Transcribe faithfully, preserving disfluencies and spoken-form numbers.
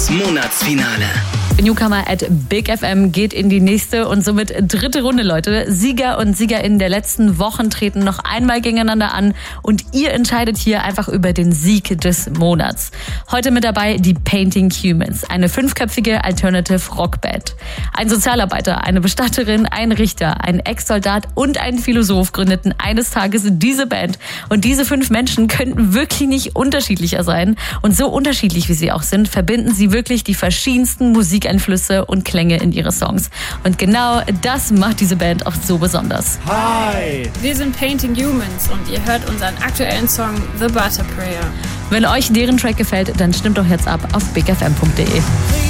Das Monatsfinale. Newcomer at Big F M geht in die nächste und somit dritte Runde, Leute. Sieger und SiegerInnen der letzten Wochen treten noch einmal gegeneinander an und ihr entscheidet hier einfach über den Sieg des Monats. Heute mit dabei die Painting Humans, eine fünfköpfige Alternative Rockband. Ein Sozialarbeiter, eine Bestatterin, ein Richter, ein Ex-Soldat und ein Philosoph gründeten eines Tages diese Band. Und diese fünf Menschen könnten wirklich nicht unterschiedlicher sein. Und so unterschiedlich wie sie auch sind, verbinden sie wirklich die verschiedensten Musik Einflüsse und Klänge in ihre Songs. Und genau das macht diese Band auch so besonders. Hi! Wir sind Painting Humans und ihr hört unseren aktuellen Song The Butter Prayer. Wenn euch deren Track gefällt, dann stimmt doch jetzt ab auf big f m punkt d e.